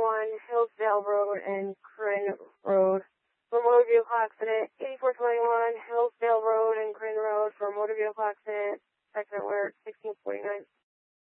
Hillsdale Road and Corinne Road for motor vehicle accident. 8421 Hillsdale Road and Corinne Road for motor vehicle accident. Accident alert 1649.